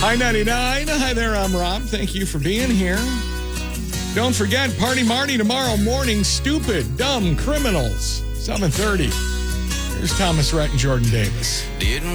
Hi, 99. Hi there, I'm Rob. Thank you for being here. Don't forget, Party Marty tomorrow morning. Stupid, dumb criminals. 7:30. Here's Thomas Rhett and Jordan Davis. Didn't